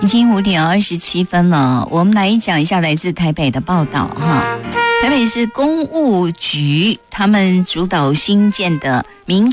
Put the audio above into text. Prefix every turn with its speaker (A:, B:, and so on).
A: 已经5:27了，我们来讲一下来自台北的报道哈。台北市公务局他们主导新建的民